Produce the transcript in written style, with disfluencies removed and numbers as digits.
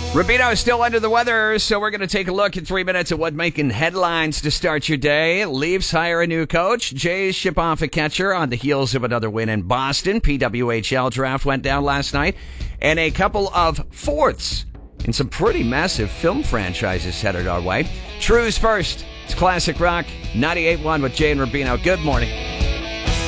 Rubino is still under the weather, so we're going to take a look in 3 minutes at what making headlines to start your day. Leafs hire a new coach. Jays ship off a catcher on the heels of another win in Boston. PWHL draft went down last night. And a couple of fourths in some pretty massive film franchises headed our way. Trues first. It's Classic Rock 98.1 with Jay and Rubino. Good morning.